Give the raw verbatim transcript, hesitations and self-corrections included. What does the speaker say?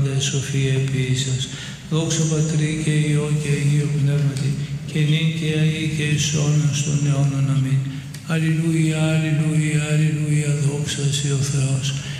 πάντα σοφία επίσης. Δόξα Πατρί και Υιό και Αγίο Πνεύματι, και νυν και αεί και εις αιώνας των αιώνων. Αμήν. Αλληλούια, αλληλούια, αλληλούια, δόξα σοι ο Θεός.